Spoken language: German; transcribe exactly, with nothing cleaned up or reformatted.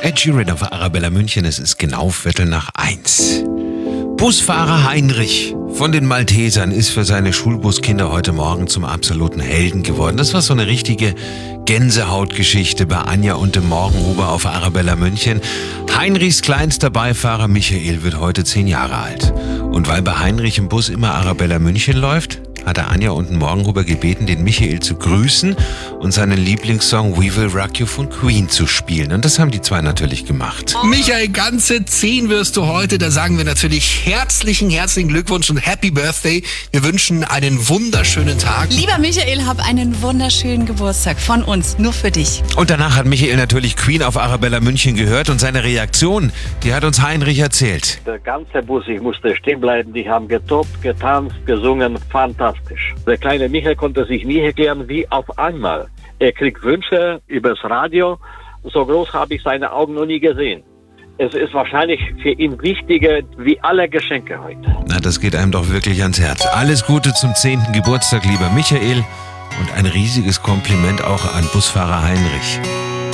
Ed Sheeran auf Arabella München, es ist genau Viertel nach eins. Busfahrer Heinrich von den Maltesern ist für seine Schulbuskinder heute Morgen zum absoluten Helden geworden. Das war so eine richtige Gänsehautgeschichte bei Anja und dem Morgenhuber auf Arabella München. Heinrichs kleinster Beifahrer Michael wird heute zehn Jahre alt. Und weil bei Heinrich im Bus immer Arabella München läuft, hat er Anja und den Morgenhuber gebeten, den Michael zu grüßen und seinen Lieblingssong We Will Rock You von Queen zu spielen. Und das haben die zwei natürlich gemacht. Michael, ganze zehn wirst du heute. Da sagen wir natürlich herzlichen, herzlichen Glückwunsch und Happy Birthday. Wir wünschen einen wunderschönen Tag. Lieber Michael, hab einen wunderschönen Geburtstag von uns, nur für dich. Und danach hat Michael natürlich Queen auf Arabella München gehört und seine Reaktion, die hat uns Heinrich erzählt. Der ganze Bus, ich musste stehen bleiben, die haben getobt, getanzt, gesungen, fantastisch. Der kleine Michael konnte sich nie erklären, wie auf einmal. Er kriegt Wünsche übers Radio, so groß habe ich seine Augen noch nie gesehen. Es ist wahrscheinlich für ihn wichtiger wie alle Geschenke heute. Na, das geht einem doch wirklich ans Herz. Alles Gute zum zehnten Geburtstag, lieber Michael. Und ein riesiges Kompliment auch an Busfahrer Heinrich.